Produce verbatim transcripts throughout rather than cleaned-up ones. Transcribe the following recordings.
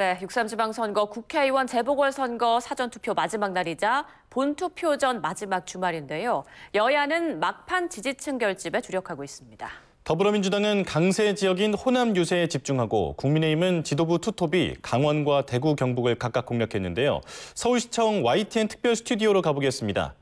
네, 육삼 지방선거 국회의원 재보궐선거 사전투표 마지막 날이자 본투표 전 마지막 주말인데요. 여야는 막판 지지층 결집에 주력하고 있습니다. 더불어민주당은 강세 지역인 호남 유세에 집중하고 국민의힘은 지도부 투톱이 강원과 대구, 경북을 각각 공략했는데요. 서울시청 와이티엔 특별 스튜디오로 가보겠습니다.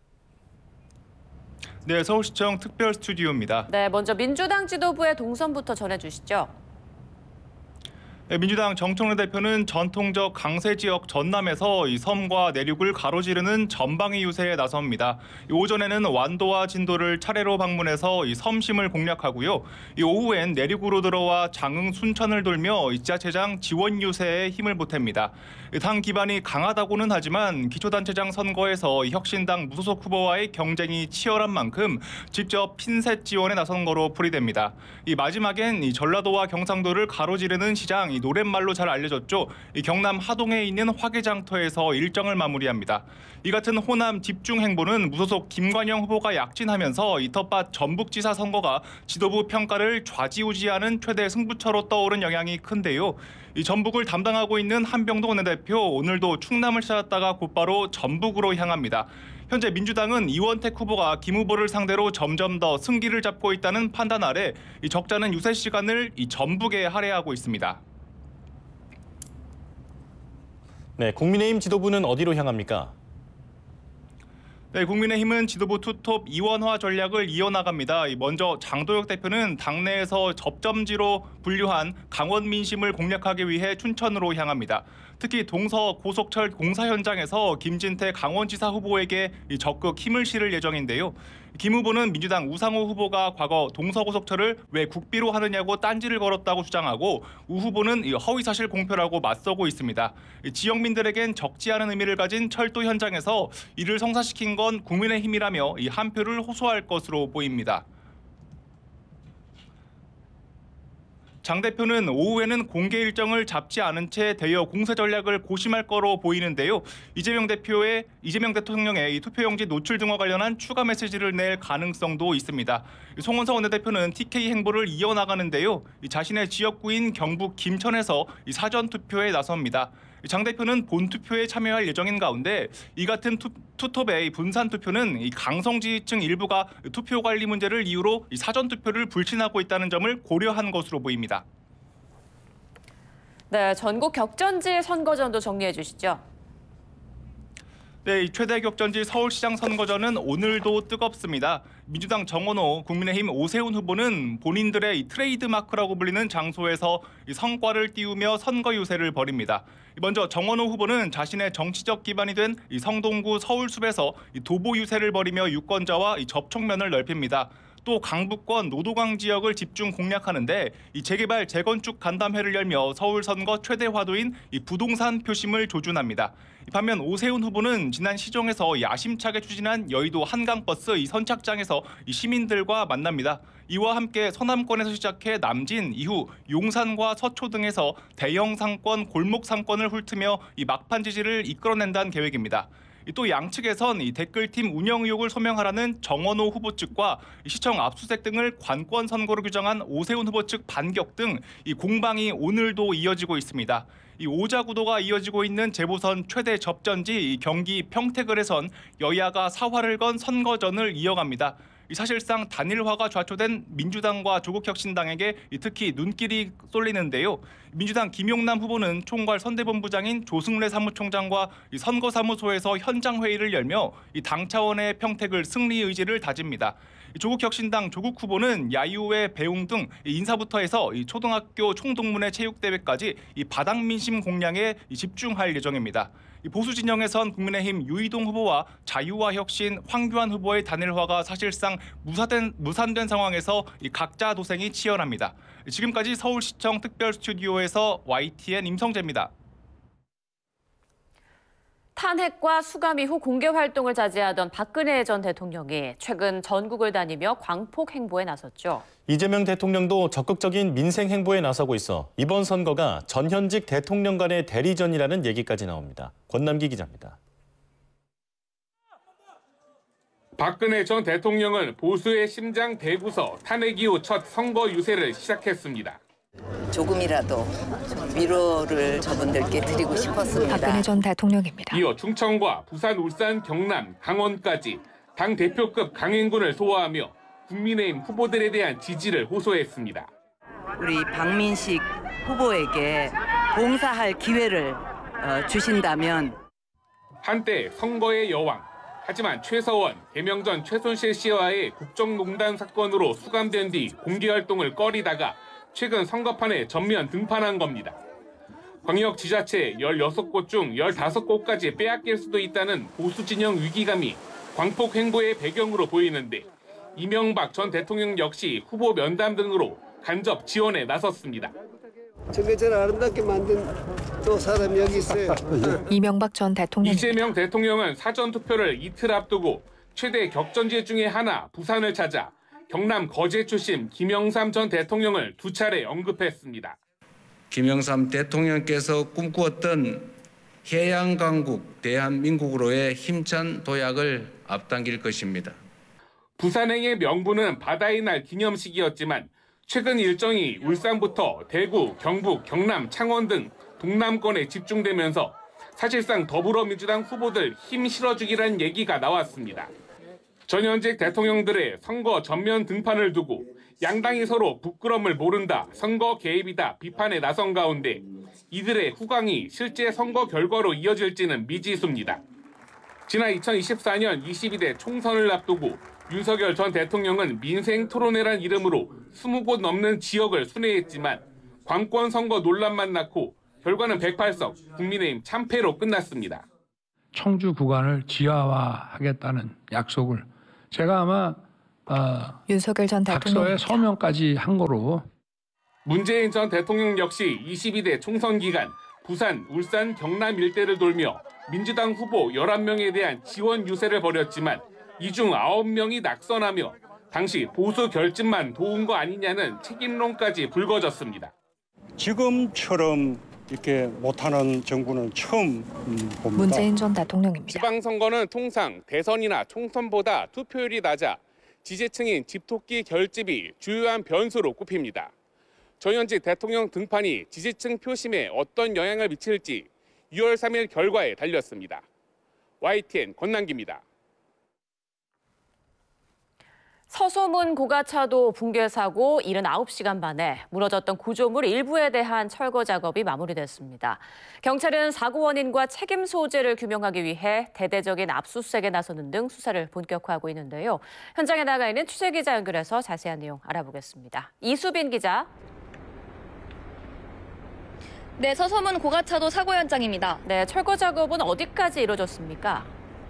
네, 서울시청 특별 스튜디오입니다. 네, 먼저 민주당 지도부의 동선부터 전해주시죠. 네, 민주당 정청래 대표는 전통적 강세 지역 전남에서 이 섬과 내륙을 가로지르는 전방위 유세에 나섭니다. 이 오전에는 완도와 진도를 차례로 방문해서 이 섬심을 공략하고요. 이 오후엔 내륙으로 들어와 장흥, 순천을 돌며 이 지자체장 지원 유세에 힘을 보탭니다. 당 기반이 강하다고는 하지만 기초단체장 선거에서 혁신당 무소속 후보와의 경쟁이 치열한 만큼 직접 핀셋 지원에 나선 거로 풀이됩니다. 이 마지막엔 이 전라도와 경상도를 가로지르는 시장 이 노랫말로 잘 알려졌죠. 이 경남 하동에 있는 화개장터에서 일정을 마무리합니다. 이 같은 호남 집중 행보는 무소속 김관영 후보가 약진하면서 이 텃밭 전북지사 선거가 지도부 평가를 좌지우지하는 최대 승부처로 떠오른 영향이 큰데요. 이 전북을 담당하고 있는 한병도 원내대표 오늘도 충남을 찾았다가 곧바로 전북으로 향합니다. 현재 민주당은 이원택 후보가 김 후보를 상대로 점점 더 승기를 잡고 있다는 판단 아래 이 적잖은 유세 시간을 이 전북에 할애하고 있습니다. 네, 국민의힘 지도부는 어디로 향합니까? 네, 국민의힘은 지도부 투톱 이원화 전략을 이어나갑니다. 먼저 장도혁 대표는 당내에서 접점지로 분류한 강원 민심을 공략하기 위해 춘천으로 향합니다. 특히 동서 고속철 공사 현장에서 김진태 강원지사 후보에게 적극 힘을 실을 예정인데요. 김 후보는 민주당 우상호 후보가 과거 동서고속철을 왜 국비로 하느냐고 딴지를 걸었다고 주장하고 우 후보는 허위사실 공표라고 맞서고 있습니다. 지역민들에겐 적지 않은 의미를 가진 철도 현장에서 이를 성사시킨 건 국민의힘이라며 이 한 표를 호소할 것으로 보입니다. 장 대표는 오후에는 공개 일정을 잡지 않은 채 대여 공세 전략을 고심할 거로 보이는데요. 이재명 대표의 이재명 대통령의 이 투표용지 노출 등과 관련한 추가 메시지를 낼 가능성도 있습니다. 송원석 원내대표는 티케이 행보를 이어나가는데요. 자신의 지역구인 경북 김천에서 이 사전 투표에 나섭니다. 장 대표는 본투표에 참여할 예정인 가운데 이 같은 투, 투톱의 분산 투표는 이 강성 지지층 일부가 투표 관리 문제를 이유로 이 사전 투표를 불신하고 있다는 점을 고려한 것으로 보입니다. 네, 전국 격전지 선거전도 정리해 주시죠. 네, 최대 격전지 서울시장 선거전은 오늘도 뜨겁습니다. 민주당 정원호, 국민의힘 오세훈 후보는 본인들의 이 트레이드 마크라고 불리는 장소에서 이 성과를 띄우며 선거 유세를 벌입니다. 먼저 정원호 후보는 자신의 정치적 기반이 된 이 성동구 서울숲에서 이 도보 유세를 벌이며 유권자와 이 접촉면을 넓힙니다. 또 강북권 노도강 지역을 집중 공략하는데 이 재개발 재건축 간담회를 열며 서울 선거 최대 화두인 이 부동산 표심을 조준합니다. 반면 오세훈 후보는 지난 시정에서 야심차게 추진한 여의도 한강버스 이 선착장에서 이 시민들과 만납니다. 이와 함께 서남권에서 시작해 남진, 이후 용산과 서초 등에서 대형 상권, 골목 상권을 훑으며 이 막판 지지를 이끌어낸다는 계획입니다. 또 양측에선 이 댓글팀 운영 의혹을 소명하라는 정원호 후보 측과 시청 압수수색 등을 관권 선거로 규정한 오세훈 후보 측 반격 등 이 공방이 오늘도 이어지고 있습니다. 이 오자 구도가 이어지고 있는 재보선 최대 접전지 경기 평택을에선 여야가 사활을 건 선거전을 이어갑니다. 사실상 단일화가 좌초된 민주당과 조국혁신당에게 특히 눈길이 쏠리는데요. 민주당 김용남 후보는 총괄 선대본부장인 조승래 사무총장과 선거사무소에서 현장 회의를 열며 당 차원의 평택을 승리 의지를 다집니다. 조국혁신당 조국 후보는 야유회 배웅 등 인사부터 해서 초등학교 총동문회 체육대회까지 바닥 민심 공략에 집중할 예정입니다. 보수 진영에선 국민의힘 유이동 후보와 자유와 혁신 황교안 후보의 단일화가 사실상 무산된, 무산된 상황에서 각자 도생이 치열합니다. 지금까지 서울시청 특별 스튜디오에서 와이티엔 임성재입니다. 탄핵과 수감 이후 공개 활동을 자제하던 박근혜 전 대통령이 최근 전국을 다니며 광폭 행보에 나섰죠. 이재명 대통령도 적극적인 민생 행보에 나서고 있어 이번 선거가 전현직 대통령 간의 대리전이라는 얘기까지 나옵니다. 권남기 기자입니다. 박근혜 전 대통령은 보수의 심장 대구서 탄핵 이후 첫 선거 유세를 시작했습니다. 조금이라도 좀 위로를 저분들께 드리고 싶었습니다. 박근혜 전 대통령입니다. 이어 충청과 부산, 울산, 경남, 강원까지 당 대표급 강행군을 소화하며 국민의힘 후보들에 대한 지지를 호소했습니다. 우리 박민식 후보에게 봉사할 기회를 주신다면 한때 선거의 여왕, 하지만 최서원, 개명전 최순실 씨와의 국정농단 사건으로 수감된 뒤 공개활동을 꺼리다가 최근 선거판에 전면 등판한 겁니다. 광역지자체 열여섯 곳 중 열다섯 곳까지 빼앗길 수도 있다는 보수진영 위기감이 광폭 행보의 배경으로 보이는데 이명박 전 대통령 역시 후보 면담 등으로 간접 지원에 나섰습니다. 정말 아름답게 만든 또 사람이 여기 있어요. 이명박 전 대통령. 이재명 대통령은 사전투표를 이틀 앞두고 최대 격전지 중에 하나 부산을 찾아 경남 거제 출신 김영삼 전 대통령을 두 차례 언급했습니다. 김영삼 대통령께서 꿈꾸었던 해양강국 대한민국으로의 힘찬 도약을 앞당길 것입니다. 부산행의 명분은 바다의 날 기념식이었지만 최근 일정이 울산부터 대구, 경북, 경남, 창원 등 동남권에 집중되면서 사실상 더불어민주당 후보들 힘 실어주기란 얘기가 나왔습니다. 전현직 대통령들의 선거 전면 등판을 두고 양당이 서로 부끄럼을 모른다, 선거 개입이다 비판에 나선 가운데 이들의 후광이 실제 선거 결과로 이어질지는 미지수입니다. 지난 이천이십사 년 이십이 대 총선을 앞두고 윤석열 전 대통령은 민생 토론회란 이름으로 이십 곳 넘는 지역을 순회했지만 관권 선거 논란만 낳고 결과는 백팔 석 국민의힘 참패로 끝났습니다. 청주 구간을 지하화하겠다는 약속을 제가 아마 어, 윤석열 전 대통령 각서에 서명까지 한 거로. 문재인 전 대통령 역시 이십이 대 총선 기간 부산, 울산, 경남 일대를 돌며 민주당 후보 열한 명에 대한 지원 유세를 벌였지만 이 중 아홉 명이 낙선하며 당시 보수 결집만 도운 거 아니냐는 책임론까지 불거졌습니다. 지금처럼 이렇게 못하는 정부는 처음 봅니다. 문재인 전 대통령입니다. 지방선거는 통상 대선이나 총선보다 투표율이 낮아 지지층인 집토끼 결집이 주요한 변수로 꼽힙니다. 전현직 대통령 등판이 지지층 표심에 어떤 영향을 미칠지 유월 삼일 결과에 달렸습니다. 와이티엔 권남기입니다. 서소문 고가차도 붕괴 사고 칠십구 시간 만에 무너졌던 구조물 일부에 대한 철거 작업이 마무리됐습니다. 경찰은 사고 원인과 책임 소재를 규명하기 위해 대대적인 압수수색에 나서는 등 수사를 본격화하고 있는데요. 현장에 나가 있는 취재기자 연결해서 자세한 내용 알아보겠습니다. 이수빈 기자. 네, 서소문 고가차도 사고 현장입니다. 네, 철거 작업은 어디까지 이루어졌습니까?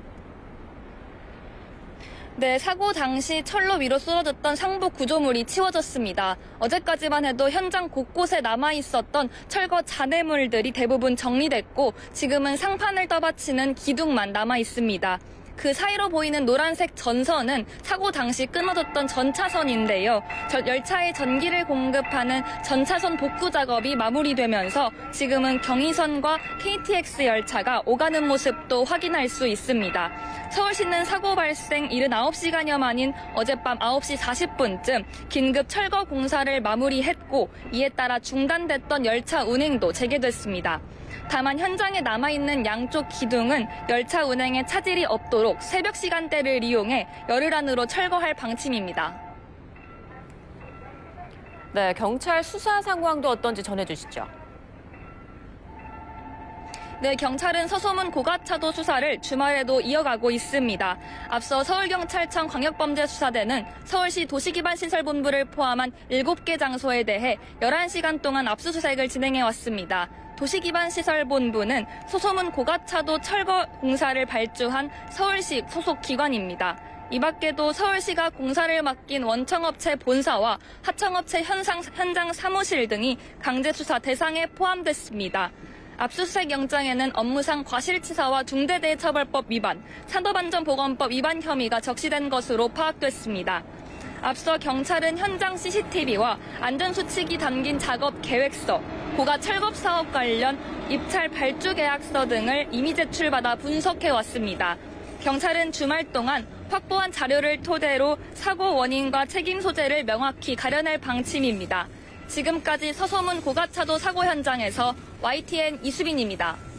네, 사고 당시 철로 위로 쏟아졌던 상부 구조물이 치워졌습니다. 어제까지만 해도 현장 곳곳에 남아있었던 철거 잔해물들이 대부분 정리됐고 지금은 상판을 떠받치는 기둥만 남아있습니다. 그 사이로 보이는 노란색 전선은 사고 당시 끊어졌던 전차선인데요. 열차에 전기를 공급하는 전차선 복구 작업이 마무리되면서 지금은 경의선과 케이티엑스 열차가 오가는 모습도 확인할 수 있습니다. 서울시는 사고 발생 칠십구 시간여 만인 어젯밤 아홉 시 사십 분쯤 긴급 철거 공사를 마무리했고 이에 따라 중단됐던 열차 운행도 재개됐습니다. 다만 현장에 남아있는 양쪽 기둥은 열차 운행에 차질이 없도록 새벽 시간대를 이용해 열흘 안으로 철거할 방침입니다. 네, 경찰 수사 상황도 어떤지 전해주시죠. 네, 경찰은 서소문 고가차도 수사를 주말에도 이어가고 있습니다. 앞서 서울경찰청 광역범죄수사대는 서울시 도시기반시설본부를 포함한 일곱 개 장소에 대해 열한 시간 동안 압수수색을 진행해왔습니다. 도시기반시설본부는 서소문 고가차도 철거 공사를 발주한 서울시 소속 기관입니다. 이 밖에도 서울시가 공사를 맡긴 원청업체 본사와 하청업체 현상, 현장 사무실 등이 강제수사 대상에 포함됐습니다. 압수수색 영장에는 업무상 과실치사와 중대재해처벌법 위반, 산업안전보건법 위반 혐의가 적시된 것으로 파악됐습니다. 앞서 경찰은 현장 씨씨티비와 안전수칙이 담긴 작업 계획서, 고가 철거 사업 관련 입찰 발주 계약서 등을 이미 제출받아 분석해왔습니다. 경찰은 주말 동안 확보한 자료를 토대로 사고 원인과 책임 소재를 명확히 가려낼 방침입니다. 지금까지 서소문 고가차도 사고 현장에서 와이티엔 이수빈입니다.